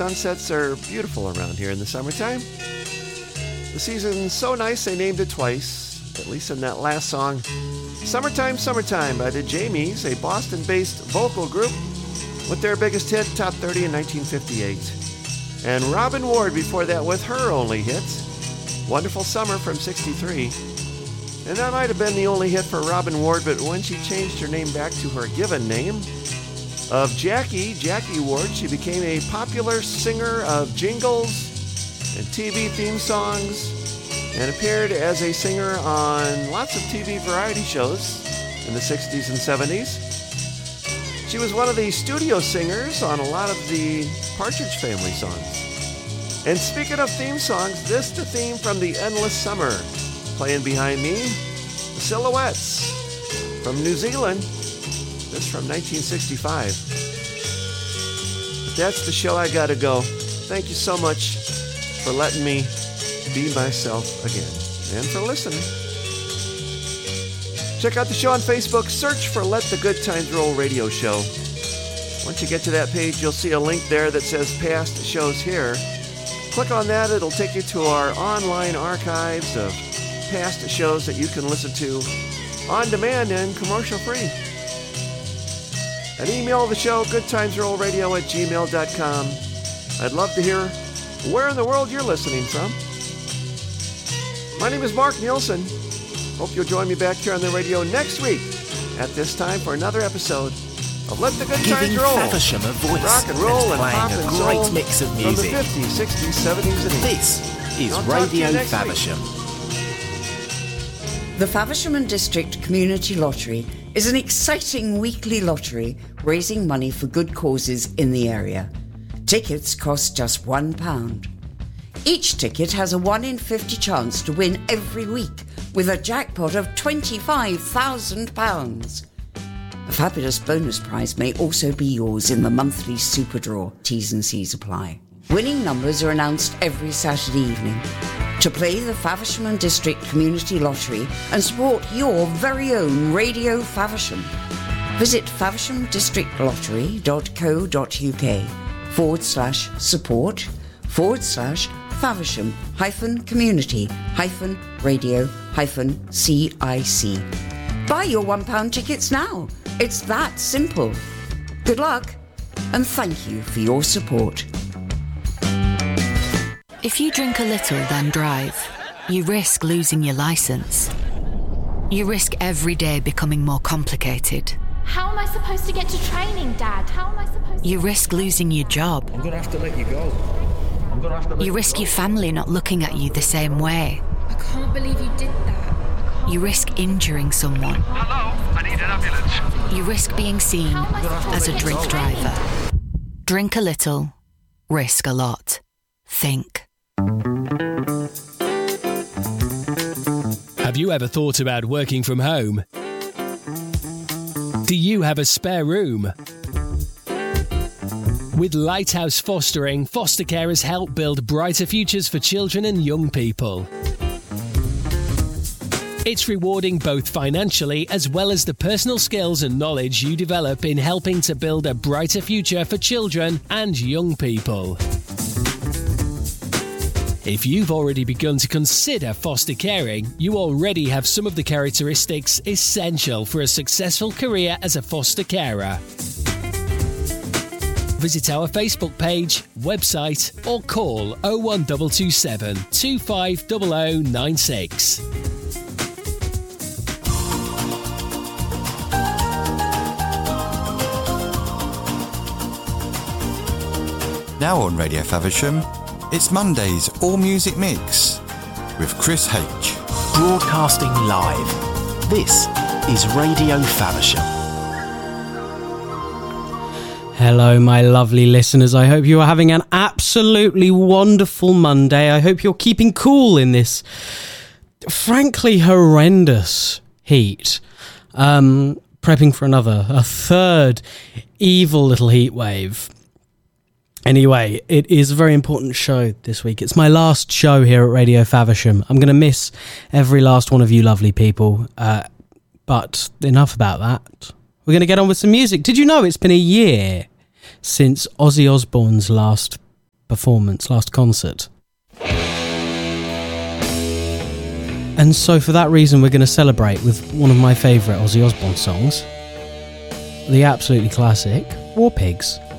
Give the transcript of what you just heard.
sunsets are beautiful around here in the summertime. The season's so nice they named it twice, at least in that last song. Summertime, Summertime by the Jamies, a Boston-based vocal group with their biggest hit, Top 30 in 1958. And Robin Ward before that with her only hit, Wonderful Summer from 63. And that might have been the only hit for Robin Ward, but when she changed her name back to her given name of Jackie Ward, she became a popular singer of jingles and TV theme songs and appeared as a singer on lots of TV variety shows in the 60s and 70s. She was one of the studio singers on a lot of the Partridge Family songs. And speaking of theme songs, this is the theme from The Endless Summer. Playing behind me, the Silhouettes from New Zealand. This from 1965. But that's the show. I gotta go. Thank you so much for letting me be myself again and for listening. Check out the show on Facebook. Search for Let the Good Times Roll Radio Show. Once you get to that page, you'll see a link there that says Past Shows Here. Click on that. It'll take you to our online archives of past shows that you can listen to on demand and commercial free. And email the show, goodtimesrollradio@gmail.com. I'd love to hear where in the world you're listening from. My name is Mark Nielsen. Hope you'll join me back here on the radio next week at this time for another episode of Let the Good Times Roll. Giving Faversham a voice, rock and roll and pop playing and a great soul mix of music. from the 50s, 60s, 70s, and 80s. This is I'll talk to you Radio next Faversham. The Faversham and District Community Lottery is an exciting weekly lottery raising money for good causes in the area. Tickets cost just £1. Each ticket has a 1 in 50 chance to win every week, with a jackpot of £25,000. A fabulous bonus prize may also be yours in the monthly Super Draw. T's and C's apply. Winning numbers are announced every Saturday evening. To play the Faversham and District Community Lottery and support your very own Radio Faversham, visit faversham-lottery.co.uk/support/Faversham-community-radio-cic. Buy your £1 tickets now. It's that simple. Good luck, and thank you for your support. If you drink a little, then drive, you risk losing your licence. You risk every day becoming more complicated. How am I supposed to get to training, Dad? How am I supposed to... You risk losing your job. I'm going to have to let you go. You risk your family not looking at you the same way. I can't believe you did that. You risk injuring someone. Hello, I need an ambulance. You risk being seen as a drink driver. Drink a little, risk a lot. Think. Have you ever thought about working from home? Do you have a spare room? With Lighthouse Fostering, foster carers help build brighter futures for children and young people. It's rewarding both financially as well as the personal skills and knowledge you develop in helping to build a brighter future for children and young people. If you've already begun to consider foster caring, you already have some of the characteristics essential for a successful career as a foster carer. Visit our Facebook page, website, or call 01227 250096. Now on Radio Faversham, it's Monday's All Music Mix with Chris H. Broadcasting live. This is Radio Faversham. Hello, my lovely listeners. I hope you are having an absolutely wonderful Monday. I hope you're keeping cool in this frankly horrendous heat. Prepping for a third evil little heat wave. Anyway, it is a very important show this week. It's my last show here at Radio Faversham. I'm going to miss every last one of you lovely people. But enough about that. We're going to get on with some music. Did you know it's been a year since Ozzy Osbourne's last performance, last concert. And so for that reason, we're going to celebrate with one of my favourite Ozzy Osbourne songs, the absolutely classic War Pigs.